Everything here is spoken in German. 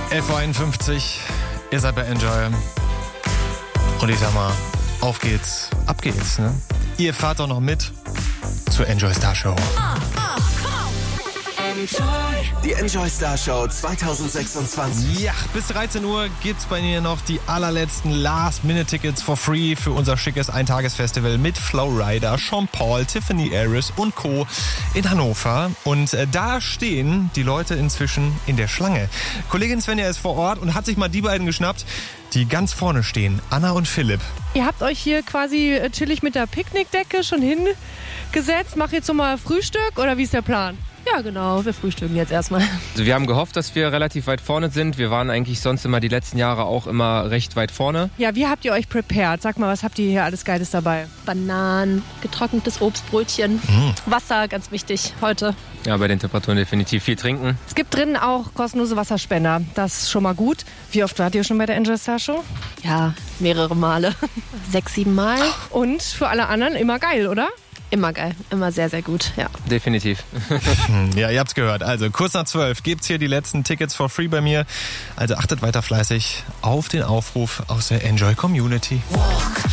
11.51 ihr seid bei Enjoy. Und ich sag mal, auf geht's, ab geht's, ne? Ihr fahrt doch noch mit zur Enjoy Star Show. Die Enjoy Star Show 2026. Ja, bis 13 Uhr gibt's bei mir noch die allerletzten Last-Minute-Tickets for free für unser schickes Eintagesfestival mit Flowrider, Sean Paul, Tiffany Harris und Co. in Hannover. Und da stehen die Leute inzwischen in der Schlange. Kollegin Svenja ist vor Ort und hat sich mal die beiden geschnappt, die ganz vorne stehen, Anna und Philipp. Ihr habt euch hier quasi chillig mit der Picknickdecke schon hingesetzt. Macht jetzt so mal Frühstück oder wie ist der Plan? Ja, genau. Wir frühstücken jetzt erstmal. Also wir haben gehofft, dass wir relativ weit vorne sind. Wir waren eigentlich sonst immer die letzten Jahre auch immer recht weit vorne. Ja, wie habt ihr euch prepared? Sag mal, was habt ihr hier alles Geiles dabei? Bananen, getrocknetes Obstbrötchen, Wasser, ganz wichtig heute. Ja, bei den Temperaturen definitiv viel trinken. Es gibt drinnen auch kostenlose Wasserspender. Das ist schon mal gut. Wie oft wart ihr schon bei der Enjoy Star Show? Ja, mehrere Male. 6, 7 Mal. Und für alle anderen immer geil, oder? Immer geil, immer sehr, sehr gut, ja. Definitiv. Ja, ihr habt's gehört. Also kurz nach 12 gibt's hier die letzten Tickets for free bei mir. Also achtet weiter fleißig auf den Aufruf aus der Enjoy Community.